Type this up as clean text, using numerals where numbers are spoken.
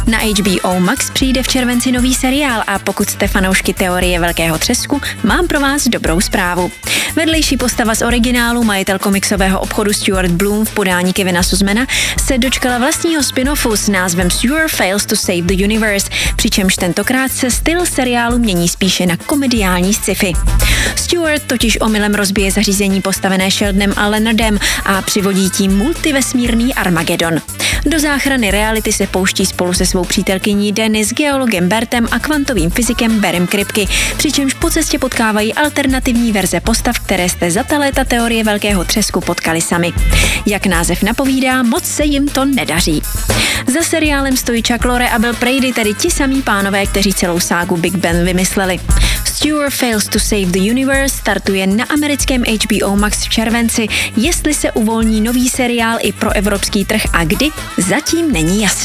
Na HBO Max přijde v červenci nový seriál a pokud jste fanoušky teorie Velkého třesku, mám pro vás dobrou zprávu. Vedlejší postava z originálu, majitel komiksového obchodu Stuart Bloom v podání Kevina Sussmana, se dočkala vlastního spin-offu s názvem Stuart Fails to Save the Universe, přičemž tentokrát se styl seriálu mění spíše na komediální sci-fi. Stuart totiž omylem rozbije zařízení postavené Sheldonem a Leonardem a přivodí tím multivesmírný Armagedon. Do záchrany reality se pouští spolu se svou přítelkyní Dennis, geologem Bertem a kvantovým fyzikem Barrym Kripke, přičemž po cestě potkávají alternativní verze postav, které jste za ta léta teorie Velkého třesku potkali sami. Jak název napovídá, moc se jim to nedaří. Za seriálem stojí Chuck Lorre a Bill Prady, tedy ti samí pánové, kteří celou ságu Big Ben vymysleli. Stuart Fails to Save the Universe startuje na americkém HBO Max v červenci. Jestli se uvolní nový seriál i pro evropský trh a kdy, zatím není jasné.